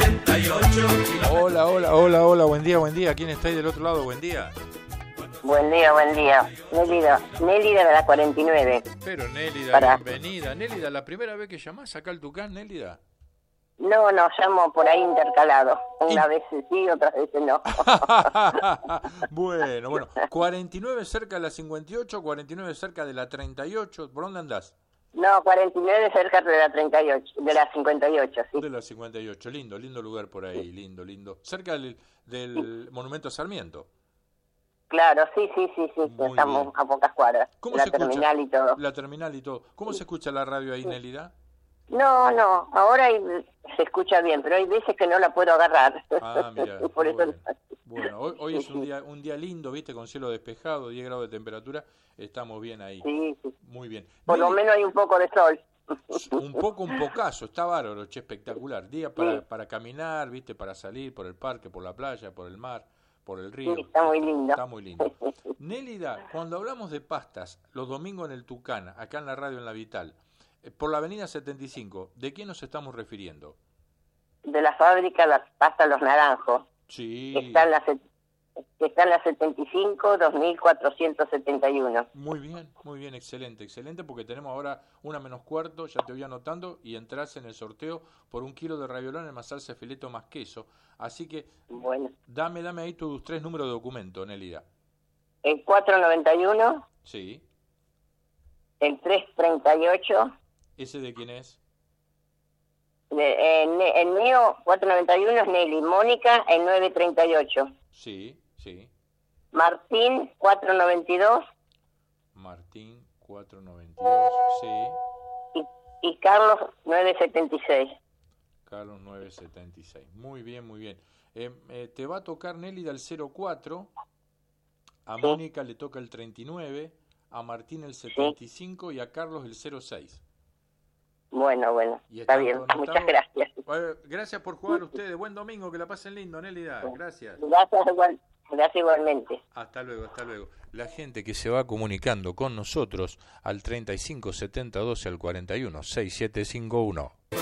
Hola, hola, hola, hola, buen día. ¿Quién está ahí del otro lado? Buen día. Buen día. Nélida de la 49. Pero Nélida, bienvenida. Nélida, ¿la primera vez que llamás acá al Tucán, Nélida? No, llamo por ahí intercalado. Una vez sí, otras veces no. Bueno, 49 cerca de la 58, 49 cerca de la 38, ¿por dónde andás? No, 49 cerca de la 38, de la 58, sí. De la 58, lindo lugar por ahí, lindo. Cerca del Monumento a Sarmiento. Claro, sí, Muy estamos bien. a pocas cuadras. ¿Cómo la se escucha? terminal y todo. La terminal y todo. ¿Cómo se escucha la radio ahí, Nélida? No, ahora se escucha bien, pero hay veces que no la puedo agarrar. Ah, mira. Por eso... Bueno, hoy es un día lindo, ¿viste? Con cielo despejado, 10 grados de temperatura. Estamos bien ahí. Sí. Muy bien. Por lo menos hay un poco de sol. Un pocazo. Está bárbaro, espectacular. Día para caminar, ¿viste? Para salir por el parque, por la playa, por el mar, por el río. Sí, está muy lindo. Está muy lindo. Nélida, cuando hablamos de pastas, los domingos en el Tucán, acá en la radio en La Vital, por la avenida 75, ¿de qué nos estamos refiriendo? De la fábrica Las Pastas Los Naranjos. Sí. Está en la 75, 2471. Muy bien, excelente, porque tenemos ahora 1:45, ya te voy anotando, y entras en el sorteo por 1 kilo de raviolón más salsa de fileto más queso. Así que, bueno, dame ahí tus 3 números de documento, Nélida. El 491. Sí. El 338. ¿Ese de quién es? El mío, 491, es Nelly. Mónica, el 938. Sí. Martín, 492. Martín, 492, sí. Y Carlos, 976. Carlos, 976. Muy bien. Te va a tocar, Nélida, el 04. A Sí. Mónica le toca el 39. A Martín el 75 y a Carlos el 06. Bueno, está bien. Muchas gracias. Gracias por jugar ustedes. Buen domingo, que la pasen lindo, Nélida. Gracias. Gracias igualmente. Hasta luego. La gente que se va comunicando con nosotros al 35 70 12 al 41 6751.